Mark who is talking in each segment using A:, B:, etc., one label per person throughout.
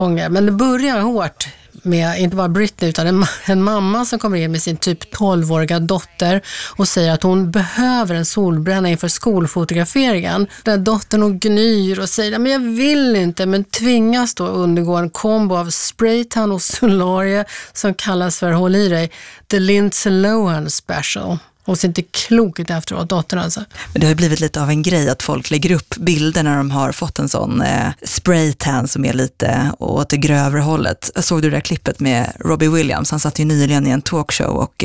A: Men det börjar hårt med inte bara Britney utan en mamma som kommer in med sin typ 12-åriga dotter och säger att hon behöver en solbränna inför skolfotograferingen. Där dottern och gnyr och säger men jag vill inte, men tvingas då undergå en kombo av spraytan och solarie som kallas för, håll i dig, The Lindsay Lohan Special. Och så inte klokt efteråt, dottern alltså.
B: Men det har blivit lite av en grej att folk lägger upp bilder när de har fått en sån spraytan som är lite åt det grövre hållet. Såg du det där klippet med Robbie Williams? Han satt ju nyligen i en talkshow och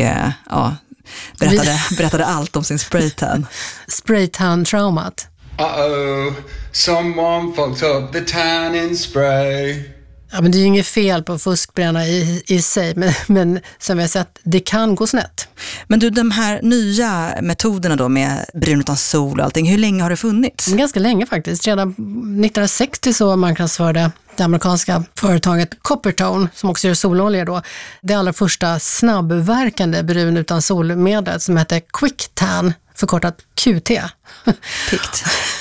B: berättade allt om sin spraytan.
A: Spraytan-traumat.
C: Uh-oh, someone fucked up the tanning spray.
A: Ja, men det är ju inget fel på fuskbränna i sig, men som vi har sett, det kan gå snett.
B: Men du, de här nya metoderna då med brun utan sol och allting, hur länge har det funnits?
A: Ganska länge faktiskt. Redan 1960 så marknadsförde det amerikanska företaget Coppertone, som också gör sololja då, det allra första snabbverkande brun utan solmedlet som heter Quick Tan, förkortat QT.
B: Pikt.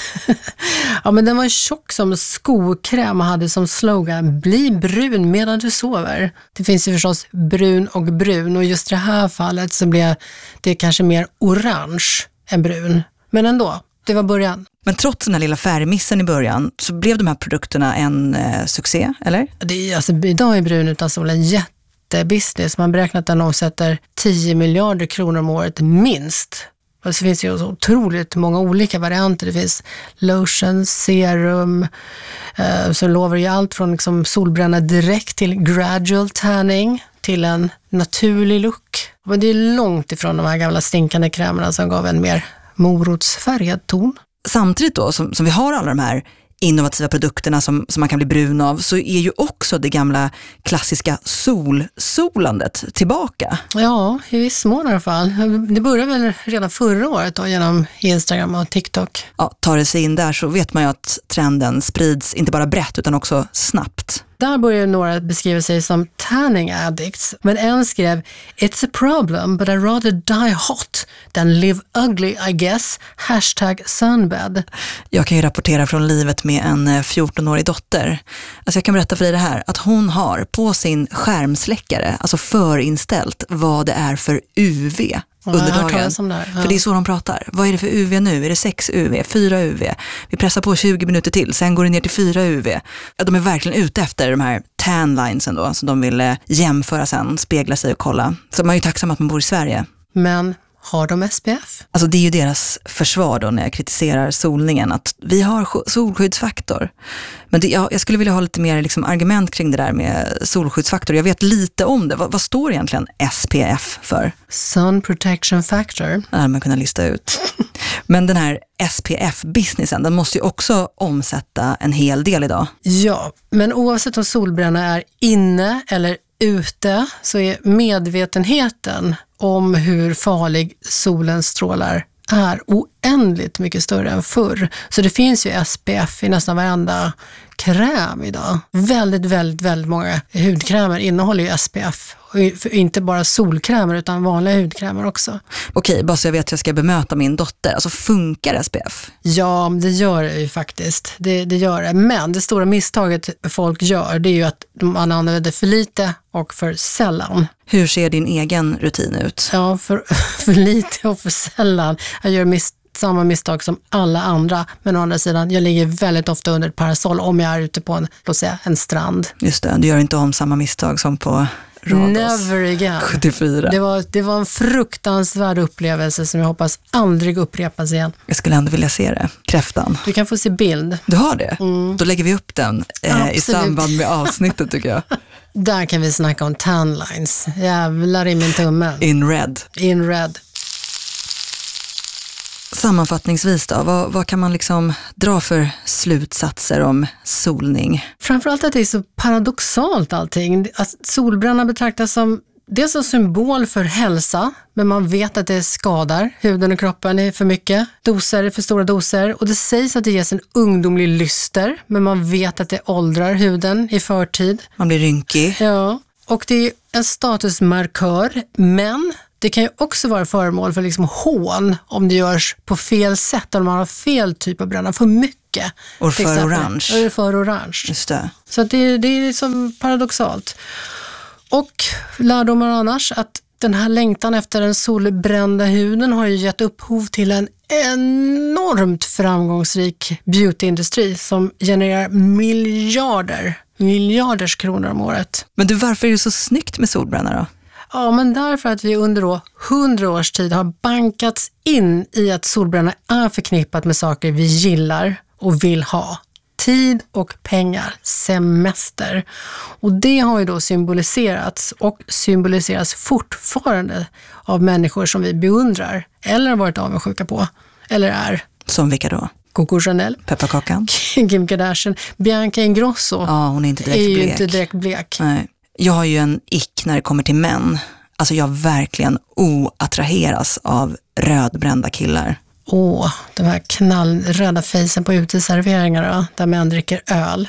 A: Ja, men den var tjock som skokräm och hade som slogan bli brun medan du sover. Det finns ju förstås brun och just i det här fallet så blev det kanske mer orange än brun. Men ändå, det var början.
B: Men trots den här lilla färgmissen i början så blev de här produkterna en succé, eller?
A: Det är, alltså, idag är brun utan sol en jättebusiness. Man beräknar att den omsätter 10 miljarder kronor om året minst. Och så finns det ju så otroligt många olika varianter. Det finns lotion, serum, som lovar ju allt från liksom solbränna direkt till gradual tanning till en naturlig look. Men det är långt ifrån de här gamla stinkande krämerna som gav en mer morotsfärgad ton.
B: Samtidigt då som vi har alla de här innovativa produkterna som man kan bli brun av, så är ju också det gamla klassiska solandet tillbaka.
A: Ja, i viss mån i alla fall. Det började väl redan förra året då, genom Instagram och TikTok.
B: Ja, tar det sig in där så vet man ju att trenden sprids inte bara brett utan också snabbt.
A: Där börjar några beskriva sig som tanning addicts. Men en skrev, it's a problem but I'd rather die hot than live ugly I guess. #sunbed.
B: Jag kan ju rapportera från livet med en 14-årig dotter. Alltså jag kan berätta för dig det här, att hon har på sin skärmsläckare, alltså förinställt vad det är för UV under dagen. För det är så de pratar. Vad är det för UV nu? Är det 6 UV? 4 UV? Vi pressar på 20 minuter till. Sen går det ner till 4 UV. Ja, de är verkligen ute efter de här tan lines ändå. Så de vill jämföra sen, spegla sig och kolla. Så man är ju tacksam att man bor i Sverige.
A: Men har de SPF?
B: Alltså det är ju deras försvar då när jag kritiserar solningen. Att vi har solskyddsfaktor. Men jag skulle vilja ha lite mer liksom argument kring det där med solskyddsfaktor. Jag vet lite om det. Vad står egentligen SPF för?
A: Sun Protection Factor.
B: Ja, man kunna lista ut. Men den här SPF-businessen, den måste ju också omsätta en hel del idag.
A: Ja, men oavsett om solbränna är inne eller ute så är medvetenheten om hur farlig solens strålar är oändligt mycket större än förr. Så det finns ju SPF i nästan varenda kräm idag. Väldigt många hudkrämer innehåller ju SPF. Inte bara solkrämer utan vanliga hudkrämer också.
B: Okej, bara så jag vet hur jag ska bemöta min dotter. Alltså funkar SPF?
A: Ja, det gör det ju faktiskt. Det gör det. Men det stora misstaget folk gör, det är ju att man använder för lite och för sällan.
B: Hur ser din egen rutin ut?
A: Ja, för lite och för sällan. Jag gör samma misstag som alla andra. Men å andra sidan, jag ligger väldigt ofta under ett parasoll om jag är ute på en strand.
B: Just det, du gör inte om samma misstag som på Rhodos.
A: Never again.
B: 74.
A: Det var en fruktansvärd upplevelse som jag hoppas aldrig upprepas igen.
B: Jag skulle ändå vilja se det. Kräftan.
A: Du kan få se bild.
B: Du har det? Mm. Då lägger vi upp den i samband med avsnittet tycker jag.
A: Där kan vi snacka om tan lines. Jävlar i min tumme.
B: In red.
A: In red.
B: Sammanfattningsvis då, vad kan man liksom dra för slutsatser om solning?
A: Framförallt att det är så paradoxalt allting. Att solbränna betraktas som dels en symbol för hälsa, men man vet att det skadar huden och kroppen i för mycket doser, för stora doser. Och det sägs att det ges en ungdomlig lyster, men man vet att det åldrar huden i förtid.
B: Man blir rynkig.
A: Ja, och det är en statusmarkör, men det kan ju också vara föremål för liksom hån om det görs på fel sätt, om man har fel typ av bränna, för mycket mycket.
B: Och för orange.
A: Och för orange.
B: Just det.
A: Så att det är liksom paradoxalt. Och lärdomar annars att den här längtan efter den solbrända huden har ju gett upphov till en enormt framgångsrik beautyindustri som genererar miljarders kronor om året.
B: Men du, varför är det så snyggt med solbränna då?
A: Ja, men därför att vi under 100 års tid har bankats in i att solbränna är förknippat med saker vi gillar och vill ha. Tid och pengar, semester. Och det har ju då symboliserats och symboliseras fortfarande av människor som vi beundrar eller har varit avundsjuka på. Eller är.
B: Som vilka då?
A: Coco Chanel.
B: Pepparkakan.
A: Kim Kardashian. Bianca Ingrosso.
B: Ja, hon är inte direkt blek.
A: Är ju inte direkt blek.
B: Nej. Jag har ju en ick när det kommer till män. Alltså jag verkligen oattraheras av rödbrända killar.
A: De här knallröda fejsen på uteserveringar då, där män dricker öl.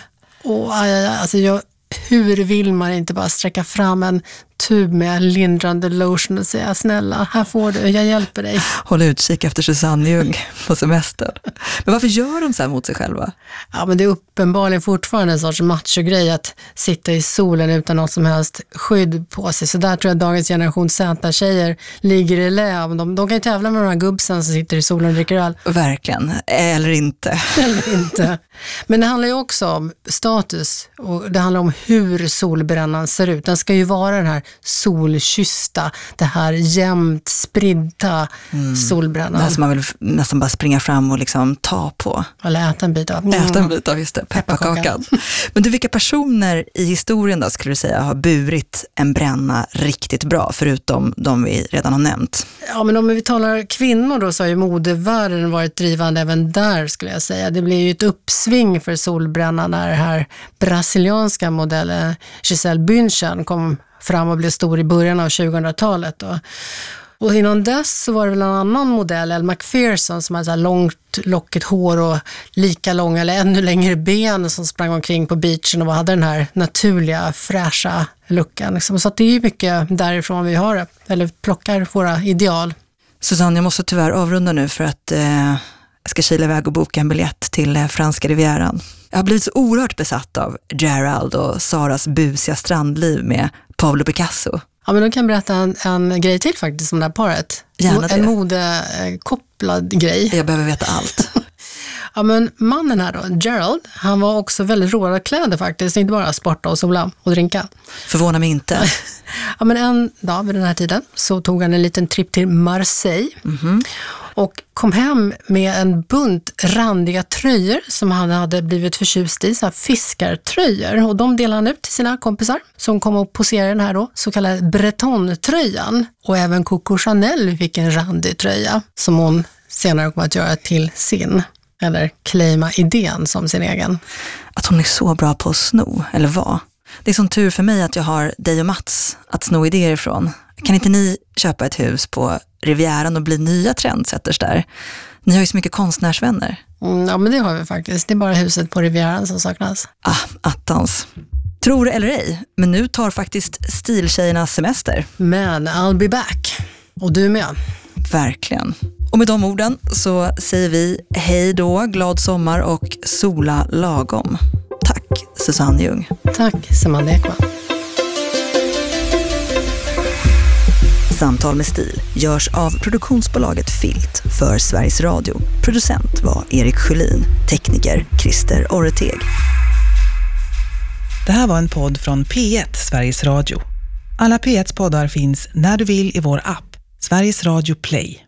A: Alltså hur vill man inte bara sträcka fram en tub med lindrande lotion och säga snälla, här får du, jag hjälper dig.
B: Håll utkik efter Susanne Ljung på semestern. Men varför gör de så här mot sig själva?
A: Ja, men det är uppenbarligen fortfarande en sorts machogrej att sitta i solen utan något som helst skydd på sig. Så där tror jag dagens generation tjejer ligger i lä. De kan ju tävla med de här gubbsen som sitter i solen och dricker öl.
B: Verkligen, eller inte.
A: Eller inte. Men det handlar ju också om status och det handlar om hur solbrännan ser ut. Den ska ju vara den här solkyssta, det här jämnt spridda solbrännan.
B: Det här som man vill nästan bara springa fram och liksom ta på.
A: Eller äta en bit av.
B: Äta en bit av, just det, pepparkakan. Men du, vilka personer i historien då skulle du säga har burit en bränna riktigt bra, förutom de vi redan har nämnt?
A: Ja, men om vi talar kvinnor då så har ju modevärlden varit drivande även där skulle jag säga. Det blev ju ett uppsving för solbrännan när den här brasilianska modellen Gisele Bündchen kom fram och blev stor i början av 2000-talet då. Och innan dess så var det väl en annan modell, Elle Macpherson, som hade så här långt lockigt hår och lika långa eller ännu längre ben som sprang omkring på beachen och hade den här naturliga, fräscha looken. Liksom. Så att det är ju mycket därifrån vi har det, eller plockar våra ideal.
B: Susanne, jag måste tyvärr avrunda nu för att jag ska kila iväg och boka en biljett till franska rivieran. Jag har blivit så oerhört besatt av Gerald och Saras busiga strandliv med Pablo Picasso.
A: Ja, men då kan jag berätta en grej till faktiskt om det här paret.
B: Gärna det.
A: En modekopplad grej.
B: Jag behöver veta allt.
A: Ja, men mannen här då, Gerald, han var också väldigt rolig av kläder faktiskt. Inte bara sporta och sola och drinka.
B: Förvånar mig inte.
A: Ja, men en dag vid den här tiden så tog han en liten trip till Marseille. Och kom hem med en bunt randiga tröjor som han hade blivit förtjust i, så här fiskartröjor. Och de delade han ut till sina kompisar som kom och poserade den här då, så kallade Breton-tröjan. Och även Coco Chanel fick en randig tröja som hon senare kommer att göra till sin, eller claima idén som sin egen.
B: Att hon är så bra på att sno, eller vad? Det är sån tur för mig att jag har dig och Mats att sno idéer ifrån. Kan inte ni köpa ett hus på Rivieran och bli nya trendsetters där? Ni har ju så mycket konstnärsvänner.
A: Ja, men det har vi faktiskt. Det är bara huset på Rivieran som saknas.
B: Attans. Tror det eller ej, men nu tar faktiskt stiltjejernas semester.
A: Men I'll be back. Och du med.
B: Verkligen. Och med de orden så säger vi hej då, glad sommar och sola lagom. Tack Susanne Ljung.
A: Tack Samantha Ekman.
B: Samtal med stil görs av produktionsbolaget Filt för Sveriges Radio. Producent var Erik Sjölin, tekniker Christer Orreteg.
D: Det här var en podd från P1, Sveriges Radio. Alla P1s poddar finns när du vill i vår app, Sveriges Radio Play.